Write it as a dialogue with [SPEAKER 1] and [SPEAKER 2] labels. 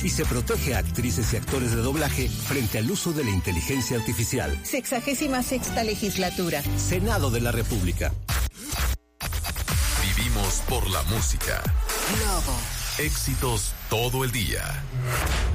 [SPEAKER 1] y se protege a actrices y actores de doblaje frente al uso de la inteligencia artificial.
[SPEAKER 2] 66ª legislatura.
[SPEAKER 1] Senado de la República.
[SPEAKER 3] Vivimos por la música.
[SPEAKER 2] Globo.
[SPEAKER 3] Éxitos todo el día.